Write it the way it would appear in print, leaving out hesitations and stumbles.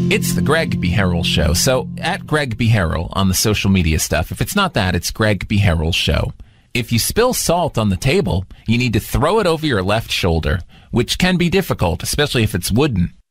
It's the Greg B. Harrell Show. So, at Greg B. Harrell on the social media stuff. If it's not that, it's Greg B. Harrell Show. If you spill salt on the table, you need to throw it over your left shoulder, which can be difficult, especially if it's wooden.